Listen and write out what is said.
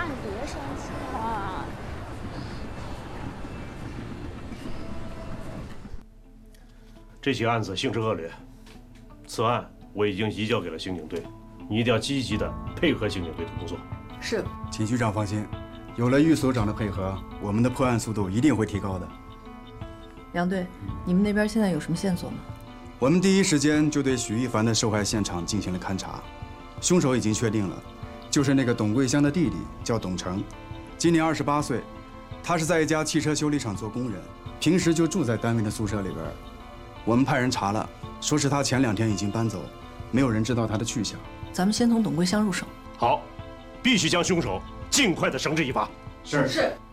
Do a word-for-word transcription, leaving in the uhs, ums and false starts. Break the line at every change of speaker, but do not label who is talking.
你别生气了。
这起案子性质恶劣，此案我已经移交给了刑警队，你一定要积极的配合刑警队的工作。
是，
秦局长放心，有了玉所长的配合，我们的破案速度一定会提高的。
梁队，你们那边现在有什么线索吗？
我们第一时间就对许一凡的受害现场进行了勘查，凶手已经确定了，就是那个董桂香的弟弟，叫董成，今年二十八岁，他是在一家汽车修理厂做工人，平时就住在单位的宿舍里边。我们派人查了，说是他前两天已经搬走，没有人知道他的去向。
咱们先从董桂香入手。
好，必须将凶手尽快的绳之以法。
是
是。